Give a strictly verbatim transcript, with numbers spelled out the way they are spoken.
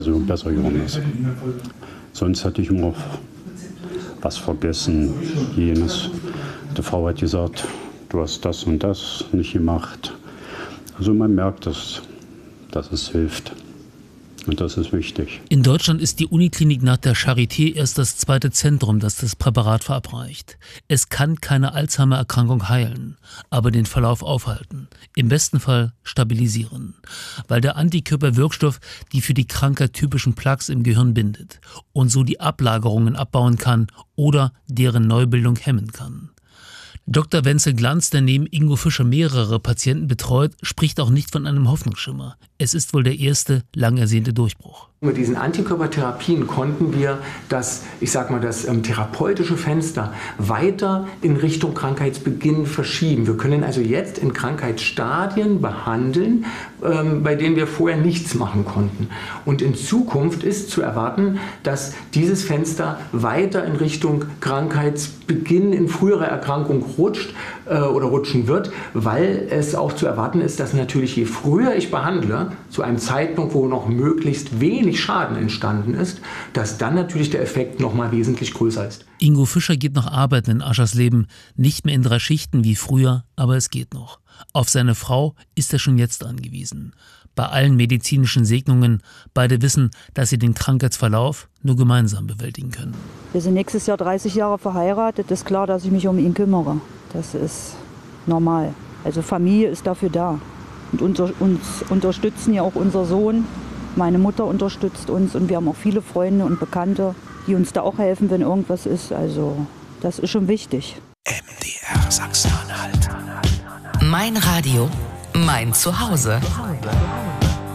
Also besser geworden ist. Sonst hatte ich immer was vergessen, jenes. Die Frau hat gesagt, du hast das und das nicht gemacht. Also man merkt, dass, dass es hilft. Und das ist wichtig. In Deutschland ist die Uniklinik nach der Charité erst das zweite Zentrum, das das Präparat verabreicht. Es kann keine Alzheimer-Erkrankung heilen, aber den Verlauf aufhalten. Im besten Fall stabilisieren. Weil der Antikörperwirkstoff die für die Krankheit typischen Plaques im Gehirn bindet und so die Ablagerungen abbauen kann oder deren Neubildung hemmen kann. Doktor Wenzel Glanz, der neben Ingo Fischer mehrere Patienten betreut, spricht auch nicht von einem Hoffnungsschimmer. Es ist wohl der erste, lang ersehnte Durchbruch. Mit diesen Antikörpertherapien konnten wir das, ich sag mal, das ähm, therapeutische Fenster weiter in Richtung Krankheitsbeginn verschieben. Wir können also jetzt in Krankheitsstadien behandeln, ähm, bei denen wir vorher nichts machen konnten. Und in Zukunft ist zu erwarten, dass dieses Fenster weiter in Richtung Krankheitsbeginn in frühere Erkrankung rutscht äh, oder rutschen wird, weil es auch zu erwarten ist, dass natürlich je früher ich behandle, zu einem Zeitpunkt, wo noch möglichst wenig Schaden entstanden ist, dass dann natürlich der Effekt noch mal wesentlich größer ist. Ingo Fischer geht noch arbeiten in Aschersleben, nicht mehr in drei Schichten wie früher, aber es geht noch. Auf seine Frau ist er schon jetzt angewiesen. Bei allen medizinischen Segnungen, beide wissen, dass sie den Krankheitsverlauf nur gemeinsam bewältigen können. Wir sind nächstes Jahr dreißig Jahre verheiratet, ist klar, dass ich mich um ihn kümmere. Das ist normal. Also Familie ist dafür da. Und unser, uns unterstützen ja auch unser Sohn. Meine Mutter unterstützt uns und wir haben auch viele Freunde und Bekannte, die uns da auch helfen, wenn irgendwas ist. Also das ist schon wichtig. M D R Sachsen-Anhalt. Mein Radio, mein Zuhause.